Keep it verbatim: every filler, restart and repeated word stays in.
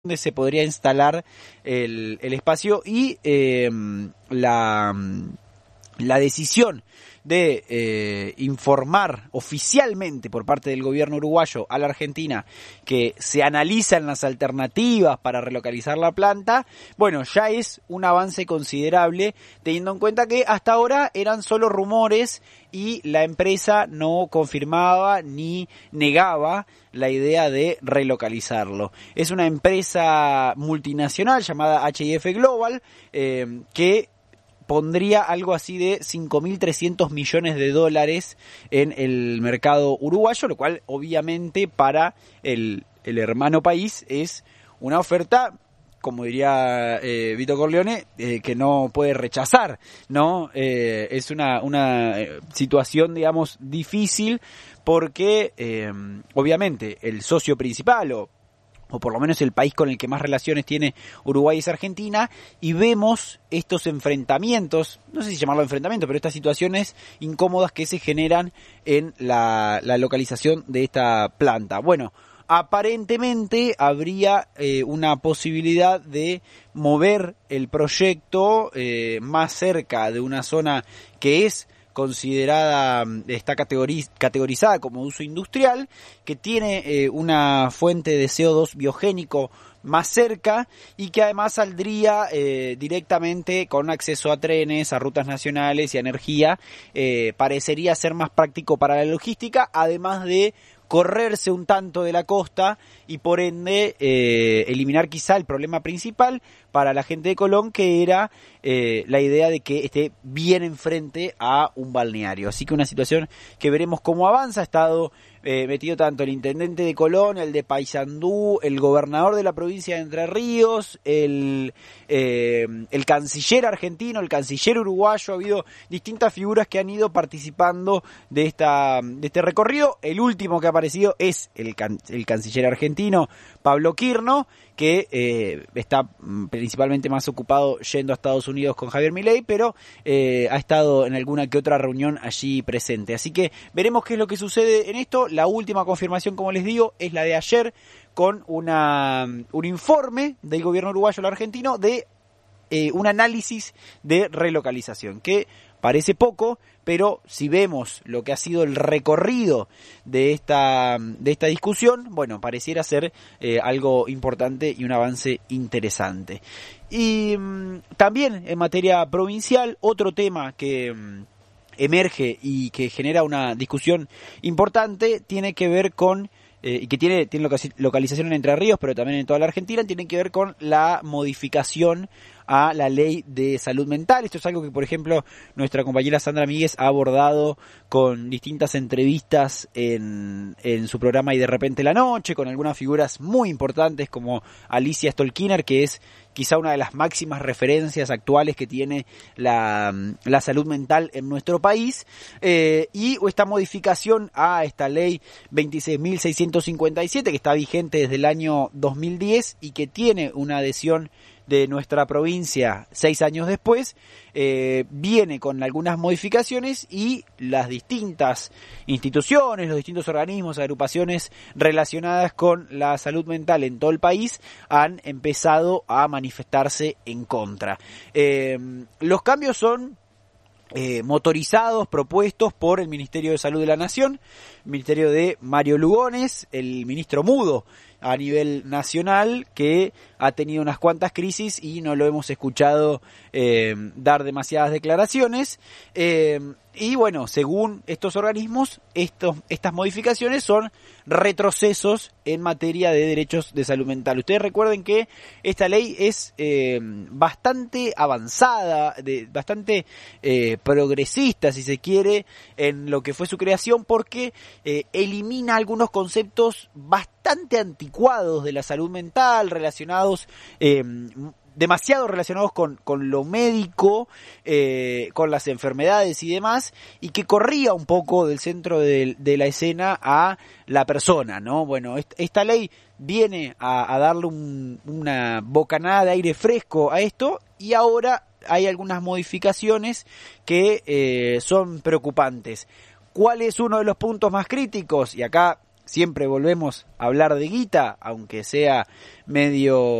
donde se podría instalar el, el espacio y eh, la, la decisión de eh, informar oficialmente por parte del gobierno uruguayo a la Argentina que se analizan las alternativas para relocalizar la planta, bueno, ya es un avance considerable, teniendo en cuenta que hasta ahora eran solo rumores y la empresa no confirmaba ni negaba la idea de relocalizarlo. Es una empresa multinacional llamada H I F Global eh, que pondría algo así de cinco mil trescientos millones de dólares en el mercado uruguayo, lo cual obviamente para el, el hermano país es una oferta, como diría eh, Vito Corleone, eh, que no puede rechazar, ¿no? Eh, es una, una situación, digamos, difícil porque eh, obviamente el socio principal o o por lo menos el país con el que más relaciones tiene Uruguay es Argentina, y vemos estos enfrentamientos, no sé si llamarlo enfrentamiento, pero estas situaciones incómodas que se generan en la, la localización de esta planta. Bueno, aparentemente habría eh, una posibilidad de mover el proyecto eh, más cerca de una zona que es considerada, está categoriz, categorizada como uso industrial, que tiene eh, una fuente de C O dos biogénico más cerca y que además saldría eh, directamente con acceso a trenes, a rutas nacionales y a energía. Eh, parecería ser más práctico para la logística, además de correrse un tanto de la costa y por ende eh, eliminar quizá el problema principal para la gente de Colón, que era eh, la idea de que esté bien enfrente a un balneario. Así que una situación que veremos cómo avanza. Ha estado eh, metido tanto el intendente de Colón, el de Paysandú, el gobernador de la provincia de Entre Ríos, el, eh, el canciller argentino, el canciller uruguayo. Ha habido distintas figuras que han ido participando de, esta, de este recorrido. El último que ha aparecido es el, can, el canciller argentino, Pablo Quirno, que eh, está principalmente más ocupado yendo a Estados Unidos con Javier Milei, pero eh, ha estado en alguna que otra reunión allí presente. Así que veremos qué es lo que sucede en esto. La última confirmación, como les digo, es la de ayer, con una, un informe del gobierno uruguayo al argentino de eh, un análisis de relocalización, que parece poco, pero si vemos lo que ha sido el recorrido de esta, de esta discusión, bueno, pareciera ser eh, algo importante y un avance interesante. Y mmm, también en materia provincial, otro tema que mmm, emerge y que genera una discusión importante tiene que ver con Eh, y que tiene, tiene localización en Entre Ríos, pero también en toda la Argentina, tiene que ver con la modificación a la ley de salud mental. Esto es algo que, por ejemplo, nuestra compañera Sandra Míguez ha abordado con distintas entrevistas en, en su programa Y de repente la noche, con algunas figuras muy importantes como Alicia Stolkiner, que es quizá una de las máximas referencias actuales que tiene la, la salud mental en nuestro país, eh, y esta modificación a esta ley veintiséis mil seiscientos cincuenta y siete, que está vigente desde el año dos mil diez y que tiene una adhesión de nuestra provincia seis años después, eh, viene con algunas modificaciones y las distintas instituciones, los distintos organismos, agrupaciones relacionadas con la salud mental en todo el país han empezado a manifestarse en contra. Eh, los cambios son Eh, motorizados, propuestos por el Ministerio de Salud de la Nación, el Ministerio de Mario Lugones, el ministro mudo a nivel nacional, que ha tenido unas cuantas crisis y no lo hemos escuchado eh, dar demasiadas declaraciones. Eh, y bueno, según estos organismos, estos, estas modificaciones son retrocesos en materia de derechos de salud mental. Ustedes recuerden que esta ley es eh, bastante avanzada, de, bastante eh, progresista, si se quiere, en lo que fue su creación, porque eh, elimina algunos conceptos bastante anticuados de la salud mental, relacionados eh, demasiado relacionados con, con lo médico, eh, con las enfermedades y demás, y que corría un poco del centro de, de la escena a la persona, ¿no? Bueno, esta, esta ley viene a, a darle un, una bocanada de aire fresco a esto, y ahora hay algunas modificaciones que eh, son preocupantes. ¿Cuál es uno de los puntos más críticos? Y acá siempre volvemos a hablar de guita, aunque sea medio